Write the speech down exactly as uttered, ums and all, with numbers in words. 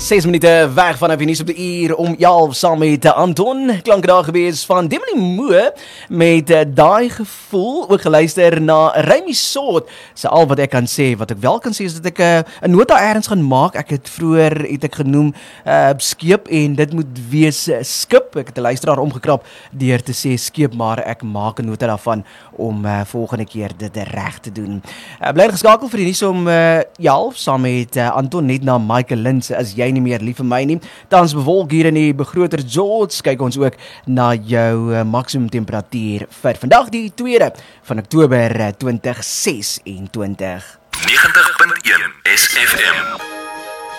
Ses minute weg vanaf die nuus op die uur om half saam met Anton. Klanke daar gewees van Demi Moore met uh, daai gevoel. Ook geluister na Remy Soort. So al wat ek kan sê, wat ek wel kan sê is dat ek 'n uh, nota ergens gaan maak. Ek het vroeër het ek genoem uh, skeep en dit moet wees uh, skip. Ek het 'n luisteraar omgekrap deur te sê skeep, maar ek maak 'n nota daarvan om uh, volgende keer dit reg te doen. Uh, bly geskakel vir die nuus om uh, half saam met uh, Anton net na Michael Linse. Is jy nie meer lief vir my nie? Tans bewolk hier in die begroter George. Kyk ons ook na jou uh, maksimum temperatuur vir vandag die tweede van Oktober uh, twintig ses en twintig. negentig punt een S F M